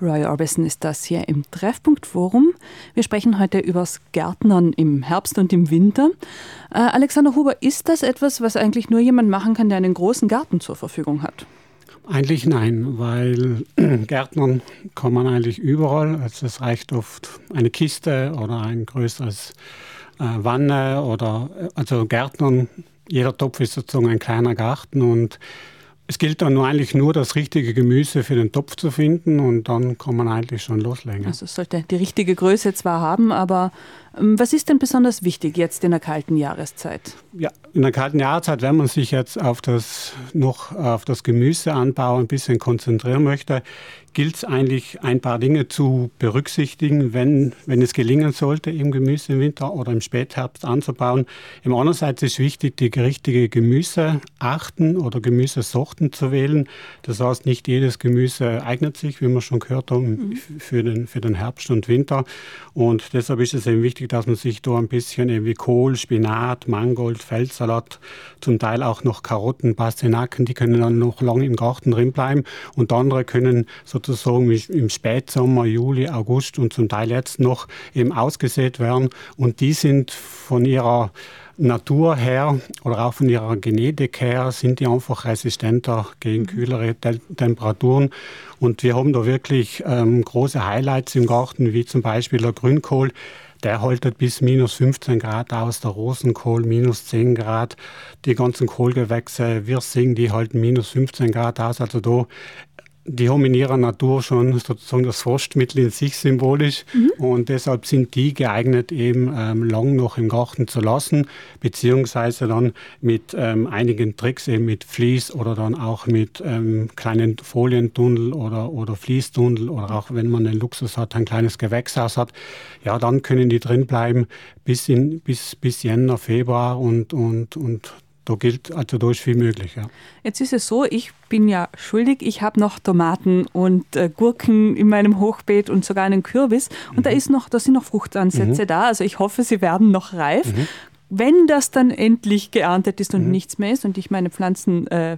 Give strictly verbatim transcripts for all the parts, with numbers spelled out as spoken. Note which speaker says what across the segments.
Speaker 1: Roy Orbison ist das hier im Treffpunkt Forum. Wir sprechen heute übers Gärtnern im Herbst und im Winter. Äh, Alexander Huber, ist das etwas, was eigentlich nur jemand machen kann, der einen großen Garten zur Verfügung hat?
Speaker 2: Eigentlich nein, weil Gärtnern kann man eigentlich überall. Also es reicht oft eine Kiste oder ein größeres äh, Wanne oder also Gärtnern. Jeder Topf ist sozusagen ein kleiner Garten und es gilt dann nur eigentlich nur, das richtige Gemüse für den Topf zu finden und dann kann man eigentlich schon loslegen.
Speaker 1: Also es sollte die richtige Größe zwar haben, aber ähm, was ist denn besonders wichtig jetzt in der kalten Jahreszeit?
Speaker 2: Ja, in der kalten Jahreszeit, wenn man sich jetzt auf das, noch auf das Gemüseanbau ein bisschen konzentrieren möchte, gilt es eigentlich ein paar Dinge zu berücksichtigen, wenn, wenn es gelingen sollte, im Gemüse im Winter oder im Spätherbst anzubauen. Im andererseits ist wichtig, die richtige Gemüsearten oder Gemüsesorten zu wählen. Das heißt, nicht jedes Gemüse eignet sich, wie wir schon gehört haben, mhm. für, den, für den Herbst und Winter. Und deshalb ist es eben wichtig, dass man sich da ein bisschen eben wie Kohl, Spinat, Mangold, Feldsalat, zum Teil auch noch Karotten, Pastinaken, die können dann noch lange im Garten drin bleiben und andere können so sozusagen im Spätsommer, Juli, August und zum Teil jetzt noch eben ausgesät werden. Und die sind von ihrer Natur her oder auch von ihrer Genetik her sind die einfach resistenter gegen kühlere Te- Temperaturen. Und wir haben da wirklich ähm, große Highlights im Garten, wie zum Beispiel der Grünkohl. Der haltet bis minus fünfzehn Grad aus, der Rosenkohl minus zehn Grad. Die ganzen Kohlgewächse, Wirsing, die halten minus fünfzehn Grad aus. Also da die haben in ihrer Natur schon sozusagen das Frostmittel in sich symbolisch mhm. und deshalb sind die geeignet, eben ähm, lang noch im Garten zu lassen, beziehungsweise dann mit ähm, einigen Tricks, eben mit Vlies oder dann auch mit ähm, kleinen Folientunnel oder, oder Fließtunnel oder auch wenn man den Luxus hat, ein kleines Gewächshaus hat, ja, dann können die drin bleiben bis, in, bis, bis Jänner, Februar und, und, und da gilt, also da ist viel möglich. Ja.
Speaker 1: Jetzt ist es so, ich bin ja schuldig, ich habe noch Tomaten und äh, Gurken in meinem Hochbeet und sogar einen Kürbis und mhm. da, ist noch, da sind noch Fruchtansätze mhm. da, also ich hoffe, sie werden noch reif. Mhm. Wenn das dann endlich geerntet ist und mhm. nichts mehr ist und ich meine Pflanzen äh,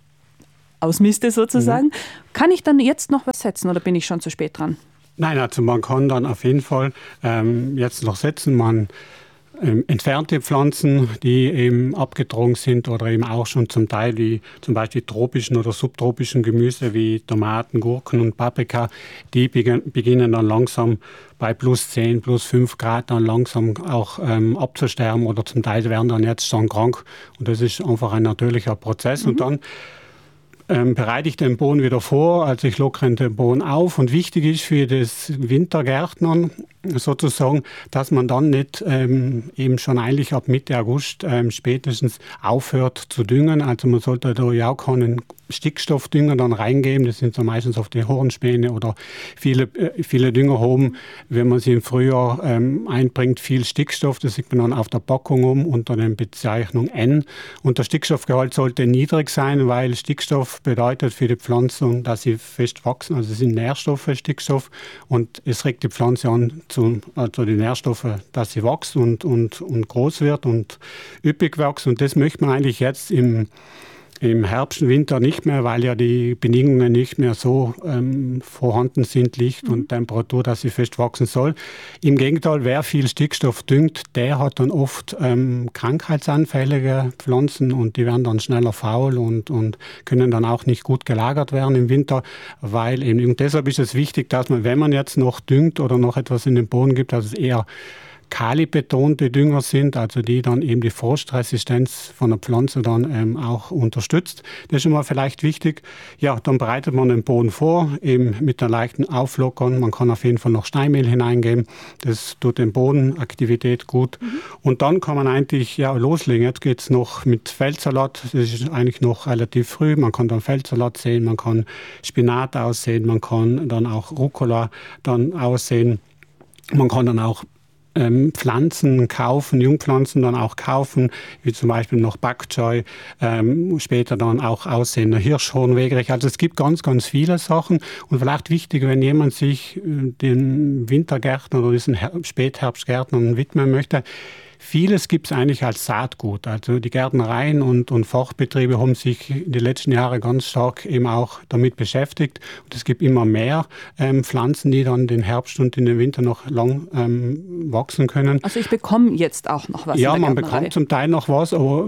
Speaker 1: ausmiste sozusagen, mhm. kann ich dann jetzt noch was setzen oder bin ich schon zu spät dran?
Speaker 2: Nein, also man kann dann auf jeden Fall ähm, jetzt noch setzen, man Ähm, entfernte Pflanzen, die eben abgetragen sind oder eben auch schon zum Teil wie zum Beispiel tropischen oder subtropischen Gemüse wie Tomaten, Gurken und Paprika, die beginnen dann langsam bei plus zehn, plus fünf Grad dann langsam auch ähm, abzusterben oder zum Teil werden dann jetzt schon krank und das ist einfach ein natürlicher Prozess mhm. und dann Ähm, bereite ich den Boden wieder vor, also ich lockere den Boden auf und wichtig ist für das Wintergärtnern sozusagen, dass man dann nicht ähm, eben schon eigentlich ab Mitte August ähm, spätestens aufhört zu düngen, also man sollte da ja auch keinen Stickstoffdünger dann reingeben, das sind so meistens auf die Hornspäne oder viele, äh, viele Dünger haben, wenn man sie im Frühjahr ähm, einbringt, viel Stickstoff, das sieht man dann auf der Packung um unter der Bezeichnung N und der Stickstoffgehalt sollte niedrig sein, weil Stickstoff bedeutet für die Pflanzen, dass sie fest wachsen, also es sind Nährstoffe, Stickstoff und es regt die Pflanze an, zu, also die Nährstoffe, dass sie wächst und, und, und groß wird und üppig wächst und das möchte man eigentlich jetzt im Im Herbst und Winter nicht mehr, weil ja die Bedingungen nicht mehr so ähm, vorhanden sind, Licht und Temperatur, dass sie fest wachsen soll. Im Gegenteil, wer viel Stickstoff düngt, der hat dann oft ähm, krankheitsanfällige Pflanzen und die werden dann schneller faul und, und können dann auch nicht gut gelagert werden im Winter, weil eben, und deshalb ist es wichtig, dass man, wenn man jetzt noch düngt oder noch etwas in den Boden gibt, dass es eher kalibetonte Dünger sind, also die dann eben die Frostresistenz von der Pflanze dann ähm, auch unterstützt. Das ist schon mal vielleicht wichtig. Ja, dann bereitet man den Boden vor, eben mit einer leichten Auflockern. Man kann auf jeden Fall noch Steinmehl hineingeben. Das tut den Bodenaktivität gut. Mhm. Und dann kann man eigentlich ja loslegen. Jetzt geht es noch mit Feldsalat. Das ist eigentlich noch relativ früh. Man kann dann Feldsalat säen, man kann Spinat aussehen, man kann dann auch Rucola dann aussehen. Man kann dann auch Ähm, Pflanzen kaufen, Jungpflanzen dann auch kaufen, wie zum Beispiel noch Bok Choy, ähm, später dann auch aussehender Hirschhornwegerich. Also es gibt ganz, ganz viele Sachen und vielleicht wichtig, wenn jemand sich äh, den Wintergärtnern oder diesen Her- Spätherbstgärtnern widmen möchte, vieles gibt es eigentlich als Saatgut. Also die Gärtnereien und, und Forstbetriebe haben sich in den letzten Jahren ganz stark eben auch damit beschäftigt. Und es gibt immer mehr ähm, Pflanzen, die dann den Herbst und den Winter noch lang ähm, wachsen können.
Speaker 1: Also ich bekomme jetzt auch noch was.
Speaker 2: Ja,
Speaker 1: in der
Speaker 2: man
Speaker 1: Gärtnerei.
Speaker 2: bekommt zum Teil noch was, aber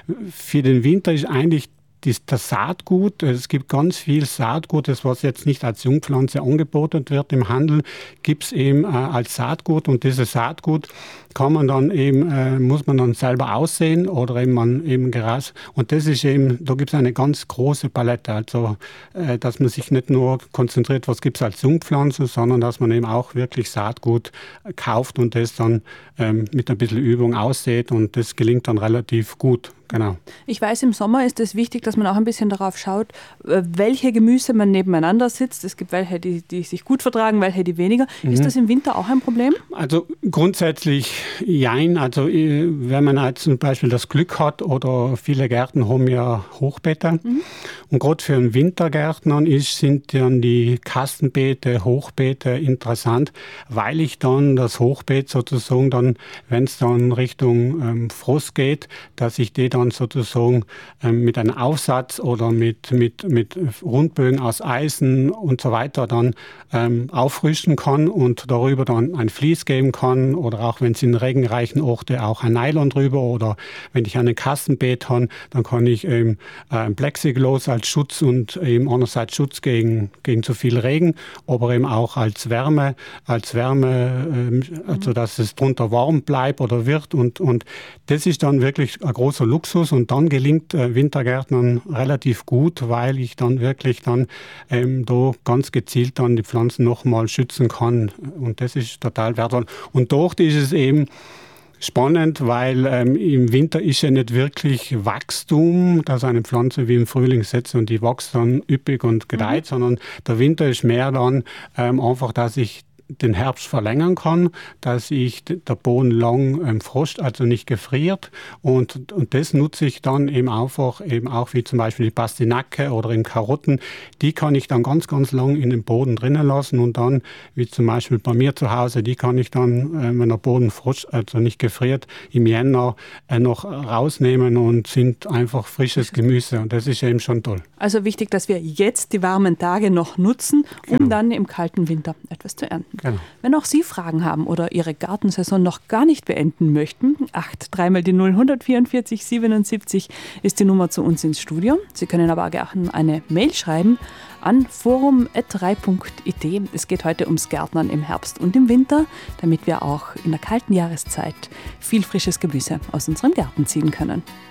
Speaker 2: für den Winter ist eigentlich das Saatgut, es gibt ganz viel Saatgut, das was jetzt nicht als Jungpflanze angeboten wird im Handel, gibt es eben äh, als Saatgut, und dieses Saatgut kann man dann eben, äh, muss man dann selber aussehen oder eben man eben Gras. Und das ist eben, da gibt es eine ganz große Palette, also äh, dass man sich nicht nur konzentriert, was gibt es als Jungpflanze, sondern dass man eben auch wirklich Saatgut kauft und das dann ähm, mit ein bisschen Übung aussät, und das gelingt dann relativ gut. Genau.
Speaker 1: Ich weiß, im Sommer ist es wichtig, dass man auch ein bisschen darauf schaut, welche Gemüse man nebeneinander sitzt. Es gibt welche, die, die sich gut vertragen, welche, die weniger. Mhm. Ist das im Winter auch ein Problem?
Speaker 2: Also grundsätzlich jein. Also wenn man halt zum Beispiel das Glück hat, oder viele Gärten haben ja Hochbeete. Mhm. Und gerade für einen Wintergärtner ist, sind dann die Kastenbeete, Hochbeete interessant, weil ich dann das Hochbeet sozusagen dann, wenn es dann Richtung ähm, Frost geht, dass ich die dann sozusagen ähm, mit einem Aufsatz oder mit, mit, mit Rundbögen aus Eisen und so weiter dann ähm, auffrischen kann und darüber dann ein Vlies geben kann, oder auch wenn es in regenreichen Orten auch ein Nylon drüber, oder wenn ich einen Kastenbeet habe, dann kann ich ähm, ein Plexiglas als Schutz und eben einerseits Schutz gegen, gegen zu viel Regen, aber eben auch als Wärme, als Wärme, ähm, also dass es drunter warm bleibt oder wird, und, und das ist dann wirklich ein großer Luxus. Und dann gelingt äh, Wintergärtnern relativ gut, weil ich dann wirklich dann ähm, da ganz gezielt dann die Pflanzen nochmal schützen kann. Und das ist total wertvoll. Und dort ist es eben spannend, weil ähm, im Winter ist ja nicht wirklich Wachstum, dass eine Pflanze wie im Frühling setzt und die wächst dann üppig und gedeiht, mhm. sondern der Winter ist mehr dann ähm, einfach, dass ich den Herbst verlängern kann, dass ich der Boden lang ähm, frost, also nicht gefriert, und, und das nutze ich dann eben einfach, eben auch wie zum Beispiel die Pastinake oder eben Karotten, die kann ich dann ganz, ganz lang in den Boden drinnen lassen, und dann, wie zum Beispiel bei mir zu Hause, die kann ich dann, äh, wenn der Boden frost, also nicht gefriert, im Jänner äh, noch rausnehmen und sind einfach frisches Gemüse, und das ist eben schon toll.
Speaker 1: Also wichtig, dass wir jetzt die warmen Tage noch nutzen, um genau. dann im kalten Winter etwas zu ernten. Genau. Wenn auch Sie Fragen haben oder Ihre Gartensaison noch gar nicht beenden möchten, acht dreimal die null eins vier vier siebenundsiebzig ist die Nummer zu uns ins Studio. Sie können aber auch gerne eine Mail schreiben an forum punkt drei punkt i t. Es geht heute ums Gärtnern im Herbst und im Winter, damit wir auch in der kalten Jahreszeit viel frisches Gemüse aus unserem Garten ziehen können.